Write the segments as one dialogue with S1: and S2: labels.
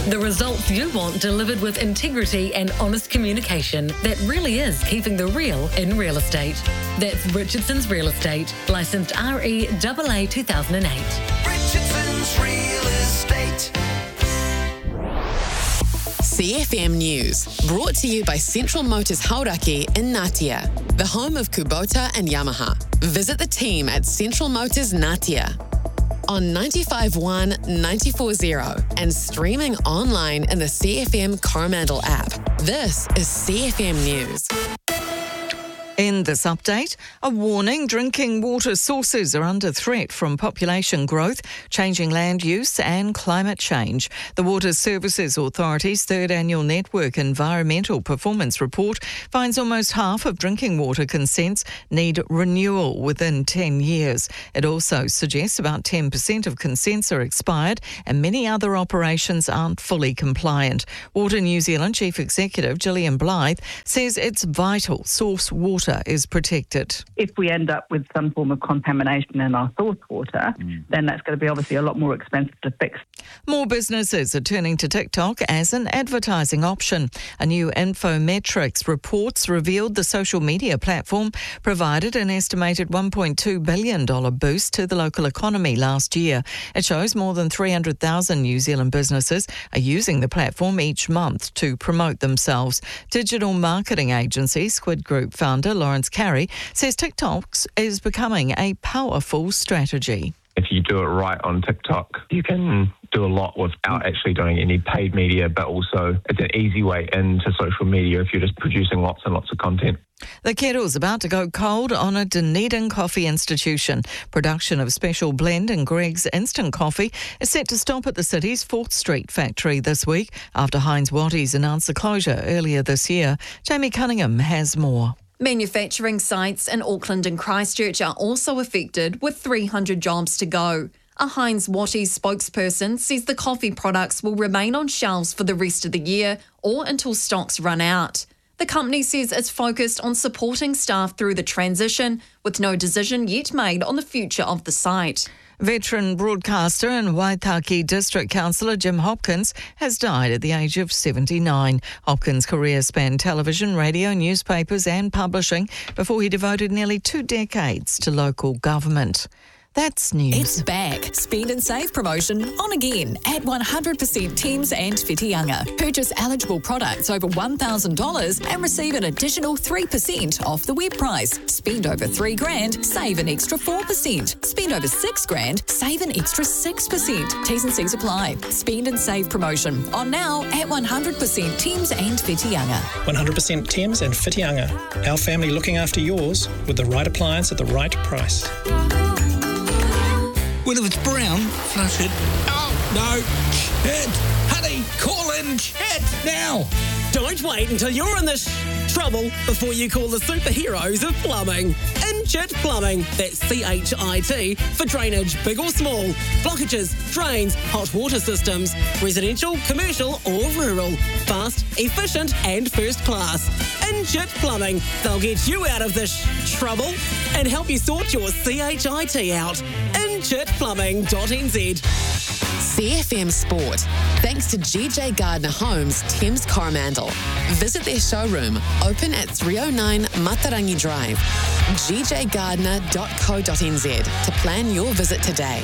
S1: The results you want delivered with integrity and honest communication that really is keeping the real in real estate. That's Richardson's Real Estate, licensed REAA 2008.
S2: Richardson's Real Estate.
S3: CFM News, brought to you by Central Motors Hauraki in Ngatea, the home of Kubota and Yamaha. Visit the team at Central Motors Ngatea on 95.1, 94.0 and streaming online in the CFM Coromandel app. This is CFM News.
S4: In this update, a warning: drinking water sources are under threat from population growth, changing land use and climate change. The Water Services Authority's third annual Network Environmental Performance Report finds almost half of drinking water consents need renewal within 10 years. It also suggests about 10% of consents are expired and many other operations aren't fully compliant. Water New Zealand Chief Executive Gillian Blythe says it's vital source water is protected.
S5: If we end up with some form of contamination in our source water, then that's going to be obviously a lot more expensive to fix.
S4: More businesses are turning to TikTok as an advertising option. A new Infometrics reports revealed the social media platform provided an estimated $1.2 billion boost to the local economy last year. It shows more than 300,000 New Zealand businesses are using the platform each month to promote themselves. Digital marketing agency Squid Group founder Lawrence Carey says TikTok is becoming a powerful strategy.
S6: If you do it right on TikTok, you can do a lot without actually doing any paid media, but also it's an easy way into social media if you're just producing lots and lots of content.
S4: The kettle's about to go cold on a Dunedin coffee institution. Production of special blend and Greg's instant coffee is set to stop at the city's 4th Street factory this week after Heinz Watties announced the closure earlier this year. Jamie Cunningham has more.
S7: Manufacturing sites in Auckland and Christchurch are also affected, with 300 jobs to go. A Heinz Watties spokesperson says the coffee products will remain on shelves for the rest of the year or until stocks run out. The company says it's focused on supporting staff through the transition, with no decision yet made on the future of the site.
S4: Veteran broadcaster and Waitaki District Councillor Jim Hopkins has died at the age of 79. Hopkins' career spanned television, radio, newspapers and publishing before he devoted nearly 2 decades to local government. That's news.
S8: It's back. Spend and save promotion on again at 100% Thames and Whitianga. Purchase eligible products over $1,000 and receive an additional 3% off the web price. Spend over $3,000, save an extra 4%. Spend over $6,000, save an extra 6%. T's and C's apply. Spend and save promotion on now at 100% Thames and Whitianga.
S9: 100% Thames and Whitianga. Our family looking after yours with the right appliance at the right price.
S10: Well, if it's brown, flush it. Oh, no. Chet! Honey, call in Chet now.
S11: Don't wait until you're in this trouble before you call the superheroes of plumbing. Inchit Plumbing, that's CHIT, for drainage, big or small, blockages, drains, hot water systems, residential, commercial or rural. Fast, efficient and first class. Inchit Plumbing, they'll get you out of this trouble and help you sort your CHIT out. InchitPlumbing.nz.
S3: CFM Sport, thanks to GJ Gardner Homes, Thames Coromandel. Visit their showroom, open at 309 Matarangi Drive. gjgardner.co.nz to plan your visit today.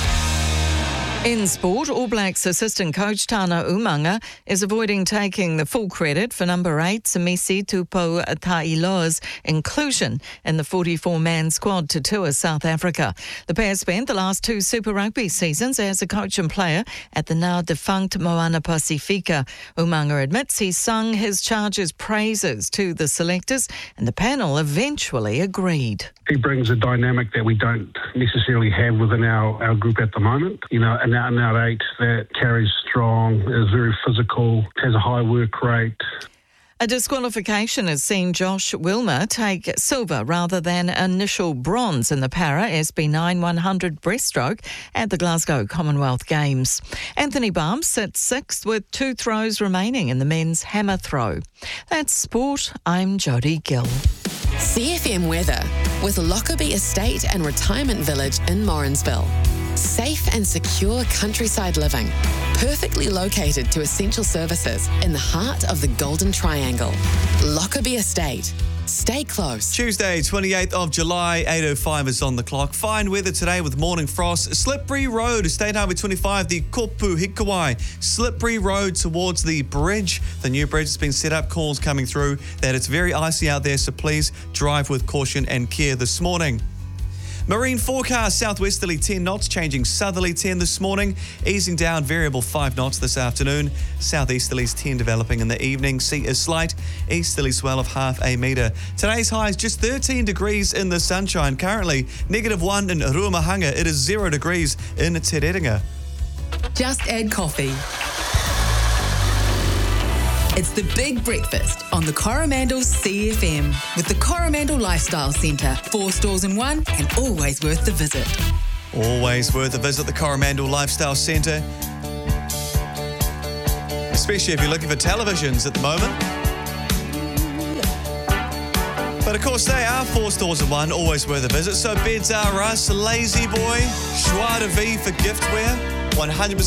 S4: In sport, All Blacks assistant coach Tana Umanga is avoiding taking the full credit for number 8 Semisi Tupo Tailoa's inclusion in the 44-man squad to tour South Africa. The pair spent the last 2 Super Rugby seasons as a coach and player at the now-defunct Moana Pacifica. Umanga admits he sung his charge's praises to the selectors and the panel eventually agreed.
S12: He brings a dynamic that we don't necessarily have within our group at the moment. You know, an out-and-out 8 that carries strong, is very physical, has a high work rate.
S4: A disqualification has seen Josh Wilmer take silver rather than initial bronze in the para SB9 100 breaststroke at the Glasgow Commonwealth Games. Anthony Barnes sits 6th with 2 throws remaining in the men's hammer throw. That's sport. I'm Jodie Gill.
S3: CFM weather with Lockerbie Estate and Retirement Village in Morrinsville. Safe and secure countryside living. Perfectly located to essential services in the heart of the Golden Triangle. Lockerbie Estate. Stay close.
S13: Tuesday, 28th of July, 8:05 is on the clock. Fine weather today with morning frost. Slippery road, State Highway 25, the Kopu Hikawai. Slippery road towards the bridge. The new bridge has been set up. Calls coming through that it's very icy out there, so please drive with caution and care this morning. Marine forecast, southwesterly 10 knots, changing southerly 10 this morning, easing down variable 5 knots this afternoon. Southeasterlies 10 developing in the evening. Sea is slight, easterly swell of half a metre. Today's high is just 13 degrees in the sunshine. Currently, -1 in Ruamahanga. It is 0 degrees in Te Rerenga.
S14: Just add coffee. It's the Big Breakfast on the Coromandel CFM with the Coromandel Lifestyle Centre. 4 stores in one and always worth the visit.
S13: Always worth a visit, the Coromandel Lifestyle Centre. Especially if you're looking for televisions at the moment. But of course, they are 4 stores in one, always worth a visit. So Beds R Us, Lazy Boy, Joie de Vie for giftware, 100%